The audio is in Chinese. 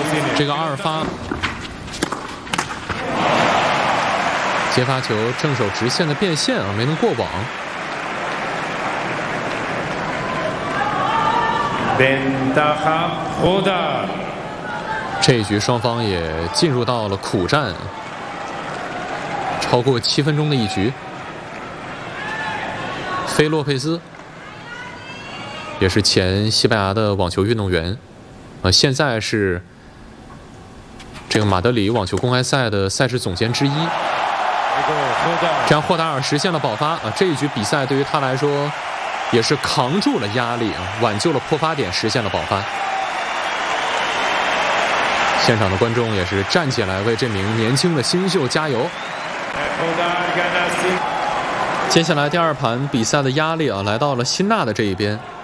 这个阿尔发接发球正手直线的变线啊，没能过网。这一局双方也进入到了苦战，超过7分钟的一局。菲洛佩斯也是前西班牙的网球运动员，现在是这个马德里网球公开赛的赛事总监之一。这样霍达尔实现了保发啊！这一局比赛对于他来说也是扛住了压力啊，挽救了破发点，实现了保发。现场的观众也是站起来为这名年轻的新秀加油。接下来第二盘比赛的压力啊，来到了辛纳的这一边。